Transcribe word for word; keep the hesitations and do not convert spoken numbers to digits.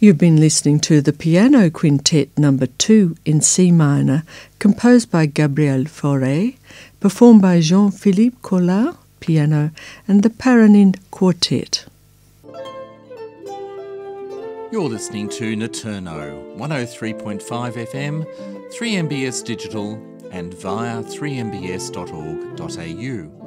You've been listening to the Piano Quintet number two in C minor, composed by Gabriel Fauré, performed by Jean-Philippe Collard, piano, and the Paranin Quartet. You're listening to Naturno, one oh three point five F M, three M B S Digital, and via three m b s dot org dot a u.